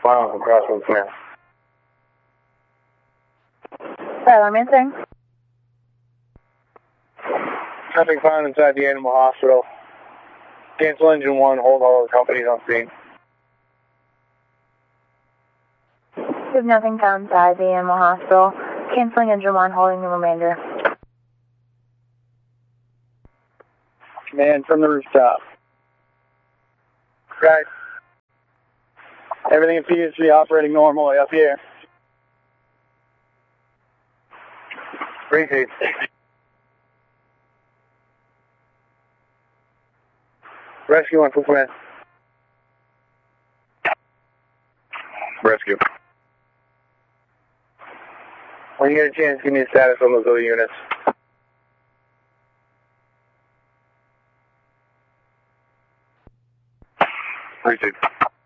Final from Crossroads Command. Right, main thing. Nothing found inside the animal hospital. Cancel engine 1, hold all the companies on scene. We have nothing found inside the animal hospital. Canceling engine 1, holding the remainder. Command from the rooftop. Right. Everything appears to be operating normally up here. Repeat. Rescue 1, full command. Rescue. When you get a chance, give me a status on those other units. Repeat.